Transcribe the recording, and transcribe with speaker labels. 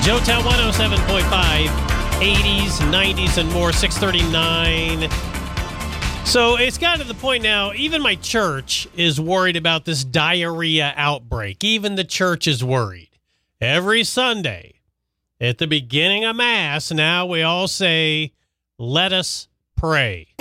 Speaker 1: Joetown 107.5, 80s, 90s, and more, 639. So it's gotten to the point now, even my church is worried about this diarrhea outbreak. Even the church is worried. Every Sunday, at the beginning of Mass, now we all say, let us pray.